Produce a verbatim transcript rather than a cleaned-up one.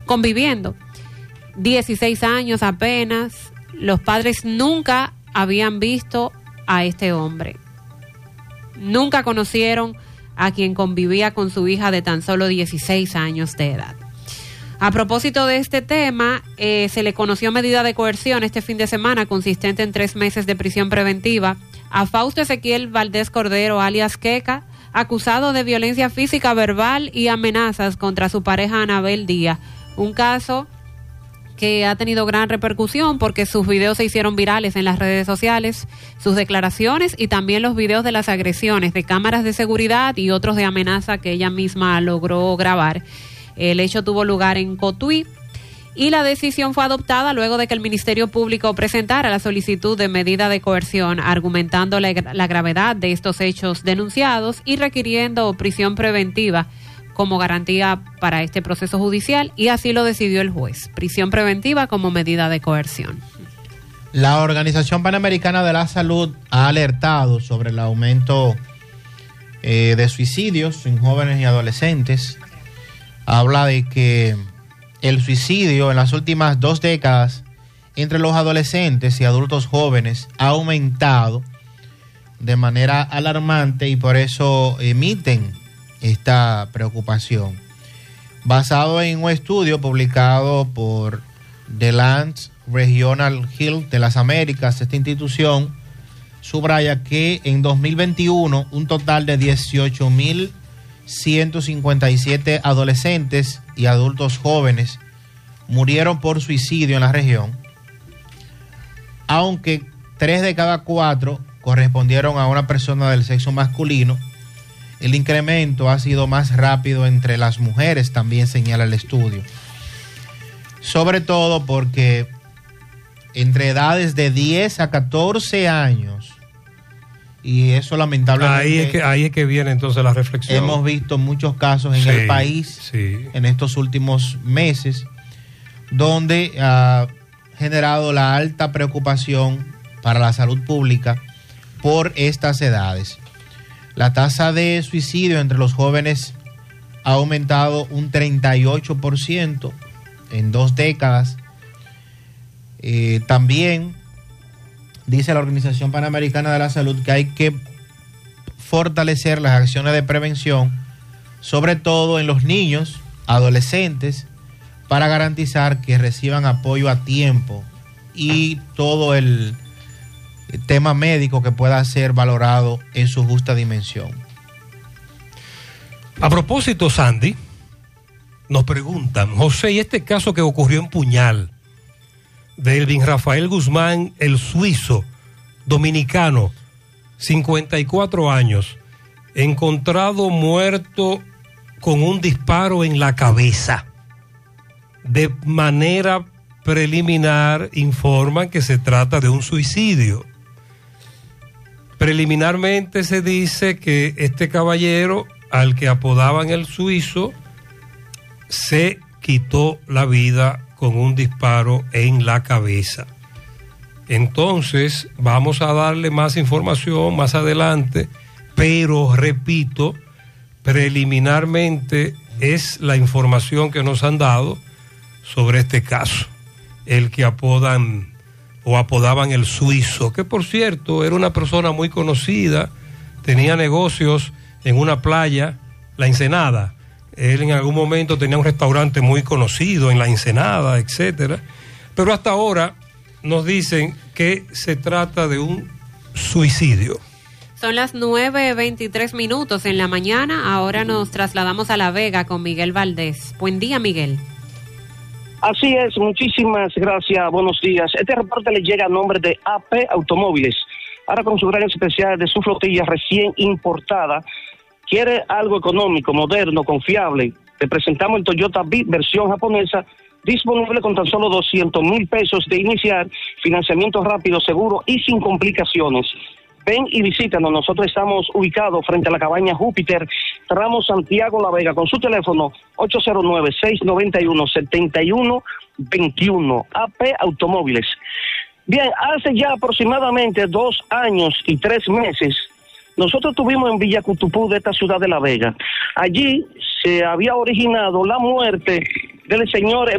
conviviendo. dieciséis años apenas. Los padres nunca habían visto a este hombre. Nunca conocieron a quien convivía con su hija de tan solo dieciséis años de edad. A propósito de este tema, eh, se le conoció medida de coerción este fin de semana consistente en tres meses de prisión preventiva a Fausto Ezequiel Valdés Cordero, alias Queca, acusado de violencia física, verbal y amenazas contra su pareja Anabel Díaz. Un caso que ha tenido gran repercusión porque sus videos se hicieron virales en las redes sociales, sus declaraciones y también los videos de las agresiones de cámaras de seguridad y otros de amenaza que ella misma logró grabar. El hecho tuvo lugar en Cotuí y la decisión fue adoptada luego de que el Ministerio Público presentara la solicitud de medida de coerción, argumentando la, la gravedad de estos hechos denunciados y requiriendo prisión preventiva como garantía para este proceso judicial, y así lo decidió el juez, prisión preventiva como medida de coerción. La Organización Panamericana de la Salud ha alertado sobre el aumento eh, de suicidios en jóvenes y adolescentes. Habla de que el suicidio en las últimas dos décadas entre los adolescentes y adultos jóvenes ha aumentado de manera alarmante y por eso emiten esta preocupación. Basado en un estudio publicado por The Lance Regional Health de las Américas, esta institución subraya que en dos mil veintiuno un total de dieciocho mil ciento cincuenta y siete adolescentes y adultos jóvenes murieron por suicidio en la región, aunque tres de cada cuatro correspondieron a una persona del sexo masculino. El incremento ha sido más rápido entre las mujeres, también señala el estudio. Sobre todo porque entre edades de diez a catorce años, y eso lamentablemente... Ahí es que, ahí es que viene entonces la reflexión. Hemos visto muchos casos en sí, el país sí. en estos últimos meses, donde ha generado la alta preocupación para la salud pública por estas edades. La tasa de suicidio entre los jóvenes ha aumentado un treinta y ocho por ciento en dos décadas. Eh, también dice la Organización Panamericana de la Salud que hay que fortalecer las acciones de prevención, sobre todo en los niños, adolescentes, para garantizar que reciban apoyo a tiempo y todo el tema médico que pueda ser valorado en su justa dimensión. A propósito, Sandy, nos preguntan, José, ¿y este caso que ocurrió en Puñal de Elvin Rafael Guzmán, el suizo, dominicano, cincuenta y cuatro años, encontrado muerto con un disparo en la cabeza? De manera preliminar informan que se trata de un suicidio. Preliminarmente se dice que este caballero, al que apodaban el suizo, se quitó la vida con un disparo en la cabeza. Entonces, vamos a darle más información más adelante, pero repito, preliminarmente es la información que nos han dado sobre este caso, el que apodan o apodaban el suizo, que por cierto era una persona muy conocida, tenía negocios en una playa, La Ensenada. Él en algún momento tenía un restaurante muy conocido en La Ensenada, etcétera. Pero hasta ahora nos dicen que se trata de un suicidio. Son las nueve veintitrés minutos en la mañana. Ahora nos trasladamos a La Vega con Miguel Valdés. Buen día, Miguel. Así es, muchísimas gracias, buenos días. Este reporte le llega a nombre de A P Automóviles. Ahora con su gran especial de su flotilla recién importada. ¿Quiere algo económico, moderno, confiable? Le presentamos el Toyota Beat versión japonesa, disponible con tan solo doscientos mil pesos de iniciar, financiamiento rápido, seguro y sin complicaciones. Ven y visítanos, nosotros estamos ubicados frente a la cabaña Júpiter, tramo Santiago La Vega, con su teléfono ocho cero nueve, seis nueve uno, siete uno dos uno, A P Automóviles. Bien, hace ya aproximadamente dos años y tres meses, nosotros estuvimos en Villa Cutupú de esta ciudad de La Vega. Allí se había originado la muerte del señor